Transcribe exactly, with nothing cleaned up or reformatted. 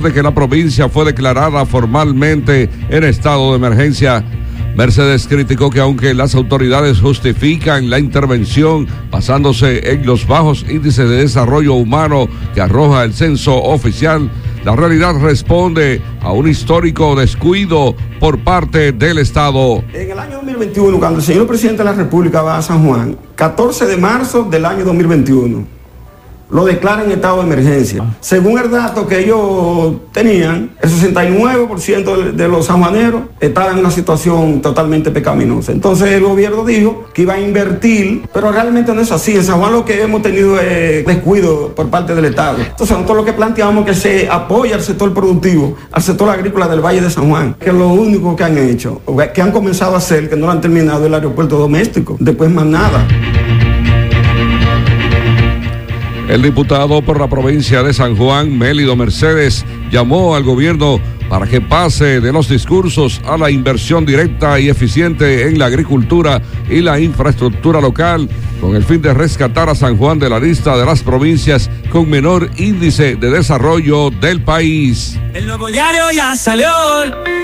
de que la provincia fue declarada formalmente en estado de emergencia. Mercedes criticó que aunque las autoridades justifican la intervención basándose en los bajos índices de desarrollo humano que arroja el censo oficial, la realidad responde a un histórico descuido por parte del Estado. En el año dos mil veintiuno, cuando el señor presidente de la República va a San Juan, catorce de marzo del año dos mil veintiuno, lo declara en estado de emergencia. Según el dato que ellos tenían, el sesenta y nueve por ciento de, de los sanjuaneros estaban en una situación totalmente pecaminosa. Entonces el gobierno dijo que iba a invertir, pero realmente no es así. En San Juan lo que hemos tenido es descuido por parte del Estado. Entonces nosotros lo que planteamos es que se apoya al sector productivo, al sector agrícola del Valle de San Juan, que es lo único que han hecho, que han comenzado a hacer, que no lo han terminado, el aeropuerto doméstico. Después más nada. El diputado por la provincia de San Juan, Mélido Mercedes, llamó al gobierno para que pase de los discursos a la inversión directa y eficiente en la agricultura y la infraestructura local, con el fin de rescatar a San Juan de la lista de las provincias con menor índice de desarrollo del país. El nuevo diario ya salió.